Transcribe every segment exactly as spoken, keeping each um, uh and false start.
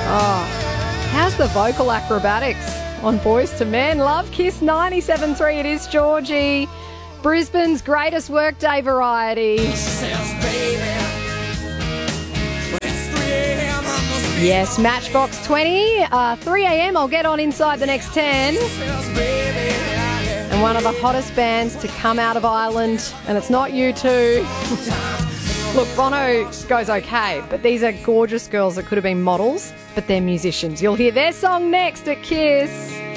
Oh, how's the vocal acrobatics on Boys to Men? Love Kiss ninety-seven point three. It is Georgie. Brisbane's greatest workday variety. Yes, Matchbox twenty. Uh, three a.m. I'll get on inside the next ten. And one of the hottest bands to come out of Ireland. And it's not U two. Look, Bono goes okay, but these are gorgeous girls that could have been models, but they're musicians. You'll hear their song next at Kiss.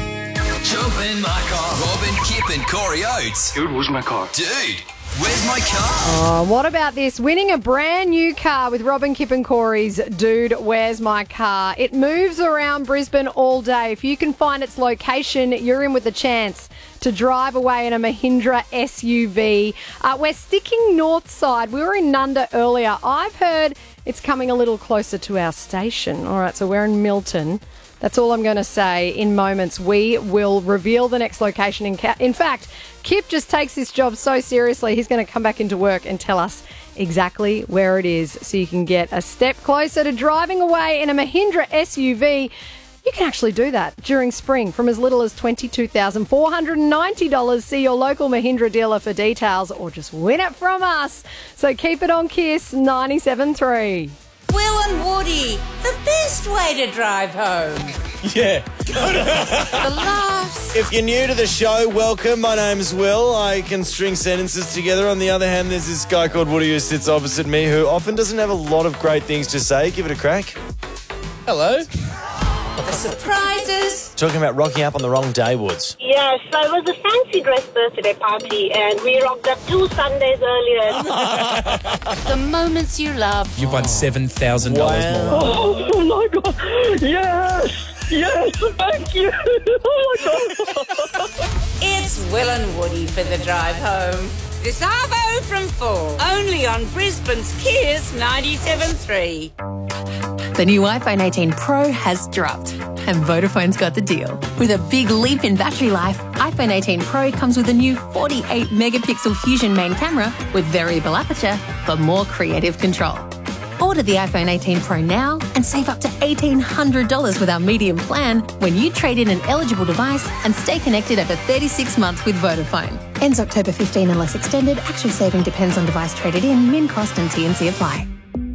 Jump in my car. Robin, Kip and Corey Oates. Dude, where's my car? Dude, where's my car? Oh, what about this? Winning a brand new car with Robin, Kip and Corey's Dude, Where's My Car? It moves around Brisbane all day. If you can find its location, you're in with a chance to drive away in a Mahindra S U V. Uh, we're sticking north side. We were in Nunda earlier. I've heard it's coming a little closer to our station. All right, so we're in Milton. That's all I'm going to say. In moments, we will reveal the next location. In, ca- in fact, Kip just takes this job so seriously, he's going to come back into work and tell us exactly where it is so you can get a step closer to driving away in a Mahindra S U V. You can actually do that during spring from as little as twenty-two thousand four hundred ninety dollars. See your local Mahindra dealer for details or just win it from us. So keep it on Kiss ninety-seven point three. Will and Woody, the best way to drive home. Yeah. The laughs. If you're new to the show, welcome. My name's Will. I can string sentences together. On the other hand, there's this guy called Woody who sits opposite me who often doesn't have a lot of great things to say. Give it a crack. Hello. The surprises. Talking about rocking up on the wrong day, Woods. Yes, so it was a fancy dress birthday party and we rocked up two Sundays earlier. The moments you love. You've won seven thousand dollars Wow. more. Oh, oh my God. Yes. Yes. Thank you. Oh, my God. It's Will and Woody for the drive home. This Arvo from four. Only on Brisbane's Kiss ninety-seven point three. The new iPhone eighteen Pro has dropped, and Vodafone's got the deal. With a big leap in battery life, iPhone eighteen Pro comes with a new forty-eight megapixel Fusion main camera with variable aperture for more creative control. Order the iPhone eighteen Pro now and save up to eighteen hundred dollars with our medium plan when you trade in an eligible device and stay connected over thirty-six months with Vodafone. Ends October fifteenth unless extended. Actual saving depends on device traded in. Min cost and T and C apply.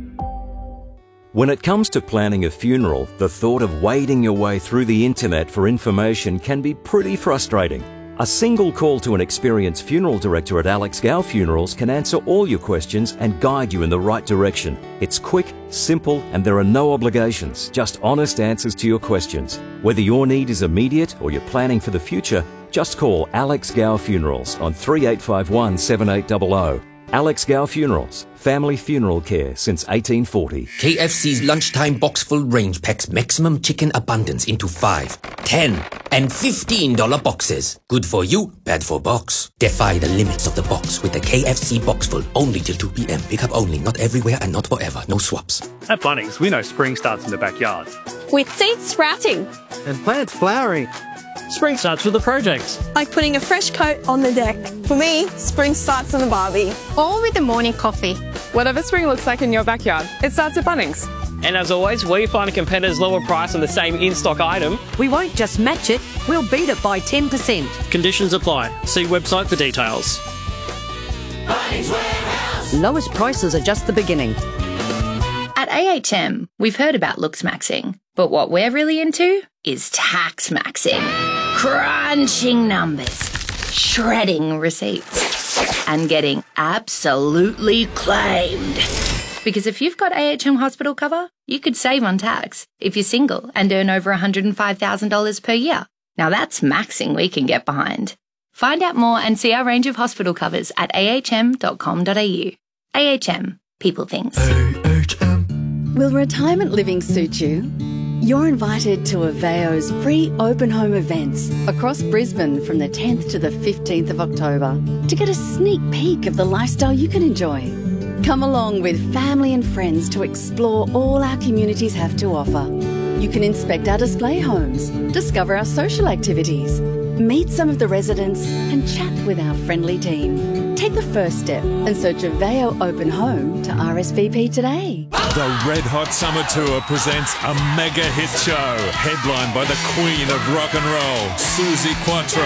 When it comes to planning a funeral, the thought of wading your way through the internet for information can be pretty frustrating. A single call to an experienced funeral director at Alex Gow Funerals can answer all your questions and guide you in the right direction. It's quick, simple, and there are no obligations, just honest answers to your questions. Whether your need is immediate or you're planning for the future, just call Alex Gow Funerals on three eight five one, seven eight zero zero. Alex Gow Funerals, family funeral care since eighteen forty. K F C's lunchtime box full range packs maximum chicken abundance into five, ten, and fifteen dollar boxes. Good for you, bad for box. Defy the limits of the box with the K F C box full only till two p.m. Pick up only, not everywhere and not forever. No swaps. At Bunnings, we know spring starts in the backyard. With seeds sprouting. And plants flowering. Spring starts with the project. Like putting a fresh coat on the deck. For me, spring starts on the barbie. Or with the morning coffee. Whatever spring looks like in your backyard, it starts at Bunnings. And as always, we find a competitor's lower price on the same in-stock item. We won't just match it, we'll beat it by ten percent. Conditions apply. See website for details. Bunnings Warehouse. Lowest prices are just the beginning. At A H M, we've heard about looks maxing, but what we're really into is tax maxing. Crunching numbers, shredding receipts, and getting absolutely claimed. Because if you've got A H M hospital cover, you could save on tax if you're single and earn over one hundred five thousand dollars per year. Now that's maxing we can get behind. Find out more and see our range of hospital covers at a h m dot com dot a u. A H M, people things. A H M. Will retirement living suit you? You're invited to Aveo's free open home events across Brisbane from the tenth to the fifteenth of October to get a sneak peek of the lifestyle you can enjoy. Come along with family and friends to explore all our communities have to offer. You can inspect our display homes, discover our social activities, meet some of the residents and chat with our friendly team. Take the first step and search Aveo Open Home to R S V P today. The Red Hot Summer Tour presents a mega hit show, headlined by the queen of rock and roll, Suzi Quatro.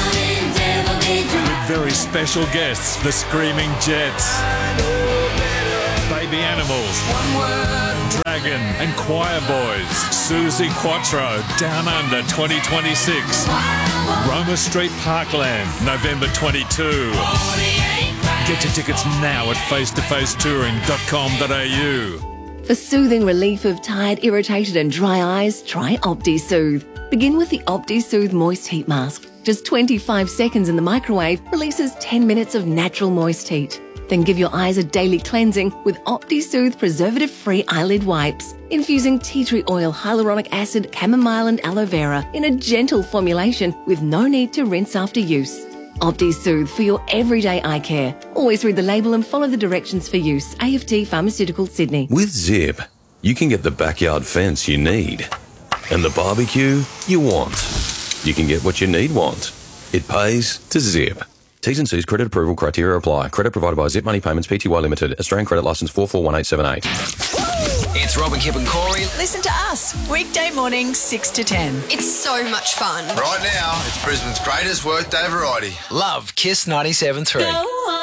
With very special guests, the Screaming Jets, Baby Animals, Dragon and Choir Boys. Suzi Quatro, Down Under twenty twenty-six. Roma Street Parkland, November twenty-second. Get your tickets now at face to face touring dot com dot a u. For soothing relief of tired, irritated and dry eyes, try OptiSoothe. Begin with the OptiSoothe Moist Heat Mask. Just twenty-five seconds in the microwave releases ten minutes of natural moist heat. Then give your eyes a daily cleansing with OptiSoothe preservative-free eyelid wipes, infusing tea tree oil, hyaluronic acid, chamomile and aloe vera in a gentle formulation with no need to rinse after use. OptiSoothe for your everyday eye care. Always read the label and follow the directions for use. A F T Pharmaceuticals, Sydney. With Zip, you can get the backyard fence you need and the barbecue you want. You can get what you need want. It pays to Zip. T's and C's credit approval criteria apply. Credit provided by Zip Money Payments Pty Limited. Australian credit licence four four one eight seven eight. It's Robin, Kip and Corey. Listen to us, weekday mornings, six to ten. It's so much fun. Right now, it's Brisbane's greatest workday variety. Love Kiss ninety-seven point three. Go on.